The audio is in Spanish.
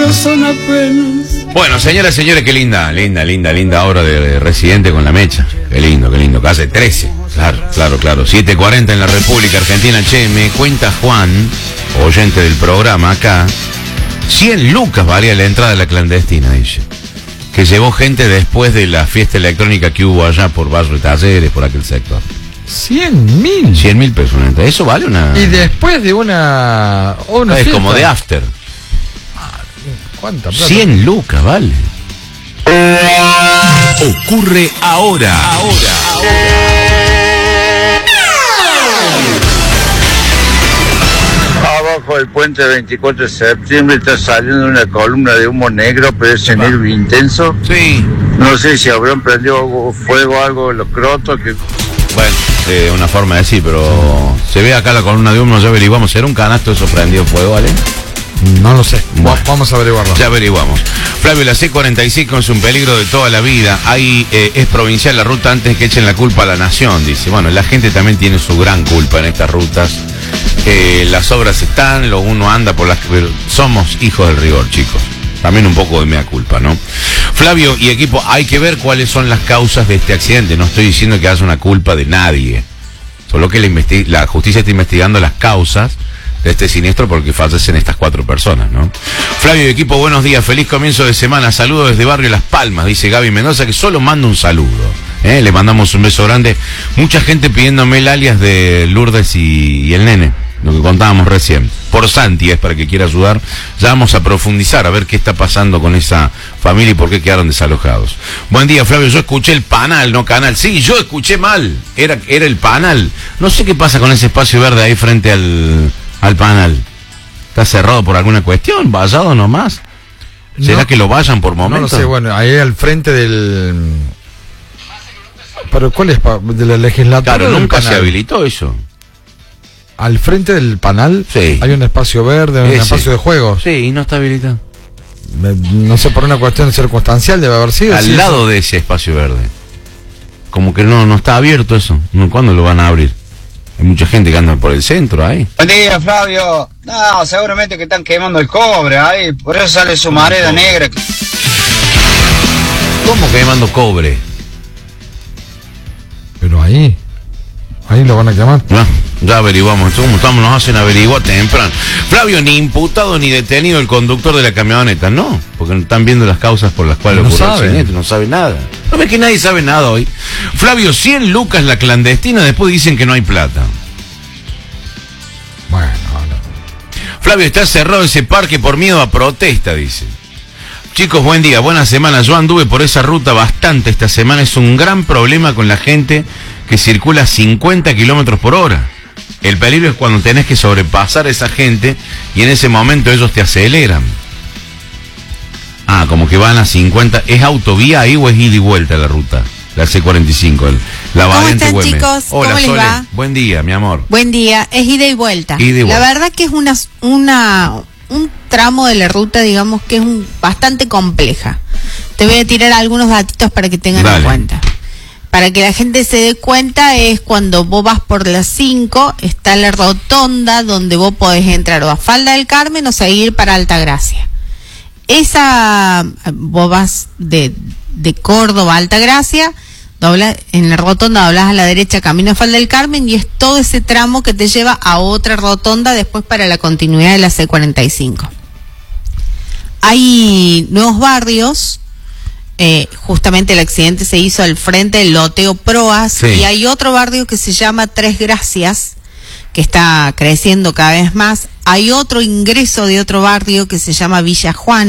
son apenas. Bueno, señoras y señores, qué linda obra de Residente con la mecha. Qué lindo, calle 13. Claro. 7:40 en la República Argentina. Che, me cuenta Juan, oyente del programa acá, 100 lucas valía la entrada de la clandestina, dice. Que llevó gente después de la fiesta electrónica que hubo allá por Barrio de Talleres, por aquel sector. 100.000. 100.000 pesos. Eso vale una... Y después de una es fiesta. como de after. ¿Cuánta plata? 100 lucas, vale. Ocurre ahora. Abajo del puente 24 de septiembre está saliendo una columna de humo negro, pero ese negro intenso. Sí. No sé si habrán prendido fuego algo en los crotos. Bueno, una forma de decir, pero se ve acá la columna de humo, ya averiguamos. ¿Era un canasto eso prendió fuego, vale? No lo sé. Bueno, vamos a averiguarlo. Ya averiguamos. Flavio, la C45 es un peligro de toda la vida. Ahí es provincial la ruta antes que echen la culpa a la nación, dice. Bueno, la gente también tiene su gran culpa en estas rutas. Las obras están, uno anda por las... Somos hijos del rigor, chicos. También un poco de mea culpa, ¿no? Flavio y equipo, hay que ver cuáles son las causas de este accidente. No estoy diciendo que haya una culpa de nadie. Solo que la justicia está investigando las causas de este siniestro porque fallecen estas 4 personas, ¿no? Flavio y equipo, buenos días, feliz comienzo de semana, saludos desde Barrio Las Palmas, dice Gaby Mendoza, que solo manda un saludo, le mandamos un beso grande. Mucha gente pidiéndome el alias de Lourdes y el nene, lo que contábamos recién. Por Santi es para que quiera ayudar. Ya vamos a profundizar a ver qué está pasando con esa familia y por qué quedaron desalojados. Buen día, Flavio, yo escuché el panal, no canal. Sí, yo escuché mal, era el panal. No sé qué pasa con ese espacio verde ahí frente al panal. ¿Está cerrado por alguna cuestión? ¿Vallado nomás? ¿Será que lo vayan por momentos? No lo sé, bueno, ahí al frente del... ¿Pero cuál es? ¿De la legislatura? Claro, nunca se habilitó eso. Al frente del panal, sí, hay un espacio verde, un espacio de juegos. Sí, y no está habilitado. No sé, por una cuestión circunstancial debe haber sido. Al lado de ese espacio verde. Como que no está abierto eso. ¿Cuándo lo van a abrir? Hay mucha gente que anda por el centro ahí. Buen día, Flavio. No, seguramente que están quemando el cobre ahí. Por eso sale su marea negra. ¿Cómo quemando cobre? Pero ahí lo van a quemar. No, ya averiguamos. ¿Cómo nos hacen averiguar temprano? Flavio, ni imputado ni detenido el conductor de la camioneta, no. Porque no están viendo las causas por las cuales ocurrió el accidente, no sabe nada. No ves que nadie sabe nada hoy. Flavio, 100 lucas la clandestina, después dicen que no hay plata. Bueno, no. Flavio, está cerrado ese parque por miedo a protesta, dice. Chicos, buen día, buena semana. Yo anduve por esa ruta bastante esta semana. Es un gran problema con la gente que circula a 50 kilómetros por hora. El peligro es cuando tenés que sobrepasar a esa gente y en ese momento ellos te aceleran. Como que van a 50. ¿Es autovía ahí o es ida y vuelta la ruta? La C45, la variante ¿Cómo están, chicos? Hola, ¿Cómo les Sole. va? Buen día, mi amor. Buen día. Es ida y vuelta. Ida y vuelta. La verdad que es un tramo de la ruta, digamos, que es bastante compleja. Te voy a tirar algunos datitos para que tengan en cuenta. Para que la gente se dé cuenta, es cuando vos vas por las 5, está la rotonda donde vos podés entrar o a Falda del Carmen o seguir para Altagracia. Vos vas de Córdoba a Altagracia, en la rotonda doblás a la derecha camino a Falda del Carmen y es todo ese tramo que te lleva a otra rotonda después para la continuidad de la C45. Hay nuevos barrios. Justamente el accidente se hizo al frente del loteo Proas, sí. Y hay otro barrio que se llama Tres Gracias, que está creciendo cada vez más. Hay otro ingreso de otro barrio que se llama Villa Juan.